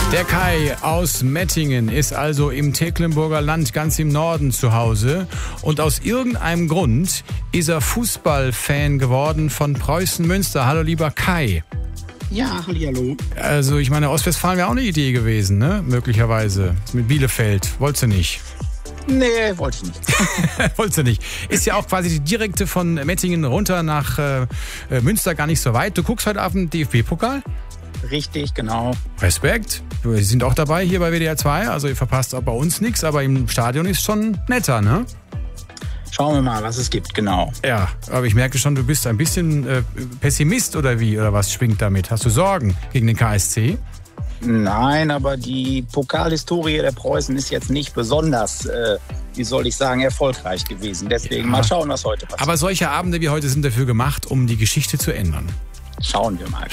Der Kai aus Mettingen ist also im Tecklenburger Land ganz im Norden zu Hause und aus irgendeinem Grund ist er Fußballfan geworden von Preußen Münster. Hallo lieber Kai. Ja, hallihallo. Also ich meine, Ostwestfalen wäre auch eine Idee gewesen, ne? Möglicherweise. Mit Bielefeld. Wolltest du nicht? Nee, wollte ich nicht. Wolltest du nicht. Ist ja auch quasi die direkte von Mettingen runter nach Münster gar nicht so weit. Du guckst heute auf den DFB-Pokal? Richtig, genau. Respekt. Wir sind auch dabei hier bei WDR 2. Also ihr verpasst auch bei uns nichts, aber im Stadion ist schon netter, ne? Schauen wir mal, was es gibt, genau. Ja, aber ich merke schon, du bist ein bisschen Pessimist oder wie? Oder was schwingt damit? Hast du Sorgen gegen den KSC? Nein, aber die Pokalhistorie der Preußen ist jetzt nicht besonders, wie soll ich sagen, erfolgreich gewesen. Deswegen mal schauen, was heute passiert. Aber solche Abende wie heute sind dafür gemacht, um die Geschichte zu ändern. Schauen wir mal.